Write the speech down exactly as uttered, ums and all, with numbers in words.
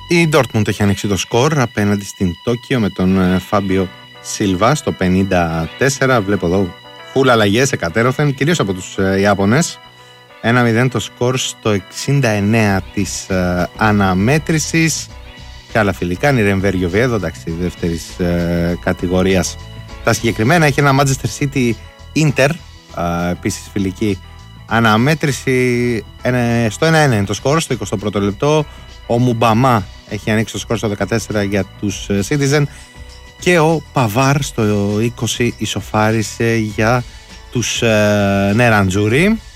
Η Dortmund έχει ανοίξει το σκορ απέναντι στην Τόκιο με τον Φάμπιο Σίλβα στο πενήντα τέσσερα. Βλέπω εδώ φουλ αλλαγές εκατέρωθεν, κυρίως από τους Ιάπωνες. ένα μηδέν το σκορ στο εξήντα εννέα της uh, αναμέτρησης. Και άλλα φιλικά, η Ρενβέργιο Οβιέδο, εντάξει, δεύτερης uh, κατηγορίας. Τα συγκεκριμένα έχει ένα Manchester City Inter, uh, επίσης φιλική αναμέτρηση. uh, στο ένα ένα είναι το σκορ, στο εικοστό πρώτο λεπτό. Ο Μουμπαμά έχει ανοίξει το σκορ στο δεκατέσσερα για τους uh, Citizen. Και ο Παβάρ στο είκοσι ισοφάρισε για τους uh, Νεραντζούρι.